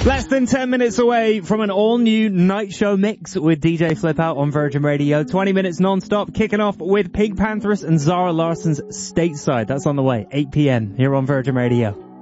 Less than 10 minutes away from an all-new night show mix with DJ Flip Out on Virgin Radio. 20 minutes non-stop, kicking off with Pink Panthers and Zara Larson's Stateside. That's on the way, 8 p.m. here on Virgin Radio.